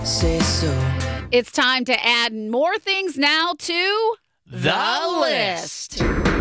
Say so. It's time to add more things now to The List.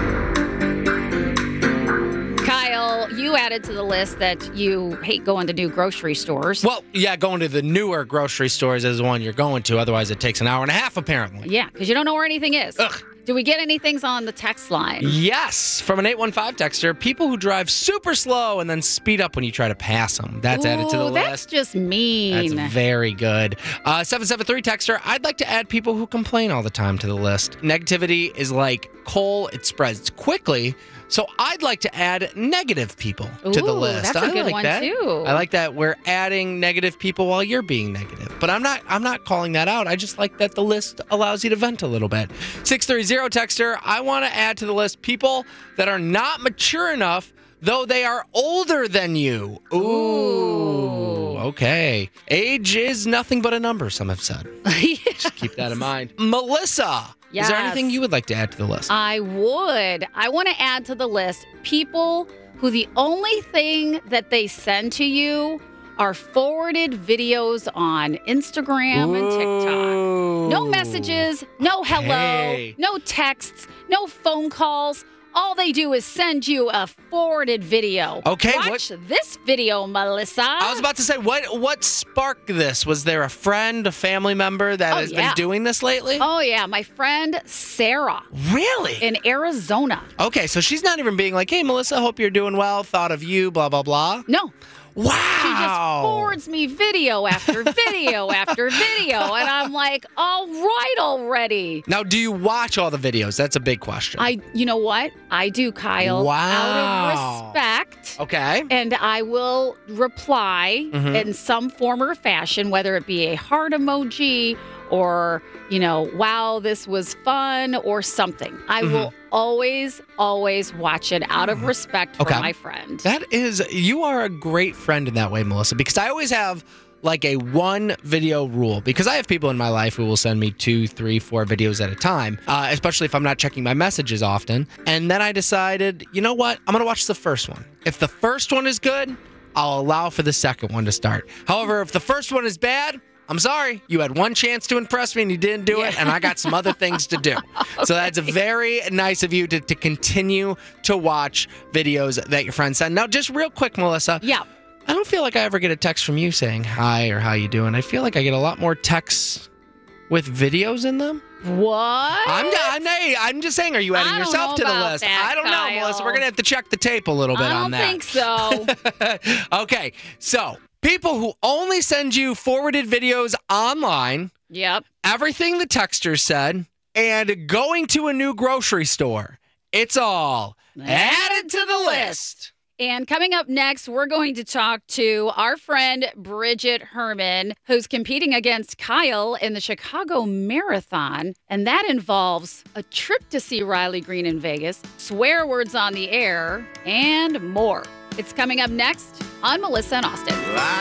Kyle, you added to the list that you hate going to new grocery stores. Well, yeah, going to the newer grocery stores is the one you're going to. Otherwise, it takes an hour and a half, apparently. Yeah, because you don't know where anything is. Ugh. Do we get anything on the text line? Yes, from an 815 texter, people who drive super slow and then speed up when you try to pass them. That's added to the list. That's just mean. That's very good. 773 texter, I'd like to add people who complain all the time to the list. Negativity is like coal, it spreads quickly. So I'd like to add negative people to the list. That's a good one, too. I like that we're adding negative people while you're being negative. But I'm not calling that out. I just like that the list allows you to vent a little bit. 630 texter, I want to add to the list people that are not mature enough, though they are older than you. Ooh. Okay. Age is nothing but a number, some have said. Just keep that in mind. Melissa. Yes. Is there anything you would like to add to the list? I would. I want to add to the list people who the only thing that they send to you are forwarded videos on Instagram and TikTok. No messages, no hello, no texts, no phone calls. All they do is send you a forwarded video. Okay, Watch this video, Melissa. I was about to say, what sparked this? Was there a friend, a family member that has been doing this lately? Oh, yeah. My friend Sarah. Really? In Arizona. Okay, so she's not even being like, hey, Melissa, hope you're doing well, thought of you, blah, blah, blah. No. Wow. She just forwards me video after video after video. And I'm like, all right already. Now, do you watch all the videos? That's a big question. You know what? I do, Kyle. Wow. Out of respect. Okay. And I will reply in some form or fashion, whether it be a heart emoji or, wow, this was fun or something. I will always watch it out of respect for my friend. You are a great friend in that way, Melissa, because I always have like a one video rule, because I have people in my life who will send me 2, 3, 4 videos at a time, especially if I'm not checking my messages often. And then I decided, you know what? I'm going to watch the first one. If the first one is good, I'll allow for the second one to start. However, if the first one is bad, I'm sorry, you had one chance to impress me and you didn't do it, and I got some other things to do. Okay. So that's very nice of you to continue to watch videos that your friends send. Now, just real quick, Melissa. Yeah. I don't feel like I ever get a text from you saying hi or how you doing. I feel like I get a lot more texts with videos in them. What? I'm just saying, are you adding yourself to the list? I don't know, Melissa. We're going to have to check the tape a little bit on that. I don't think so. Okay, so people who only send you forwarded videos online. Yep. Everything the texter said, and going to a new grocery store. It's all added to the list. And coming up next, we're going to talk to our friend Bridget Herman, who's competing against Kyle in the Chicago Marathon. And that involves a trip to see Riley Green in Vegas, swear words on the air, and more. It's coming up next on Melissa and Austin.